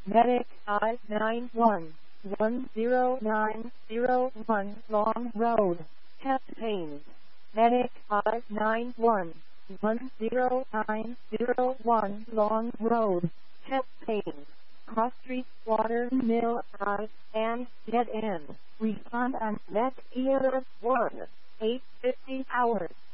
Medic 591-10901 Long Road, chest pains. Medic 591-10901 Long Road, chest pains. Cross Street, Water Mill Drive, and Dead End. Respond on Net ER 1, 850 hours.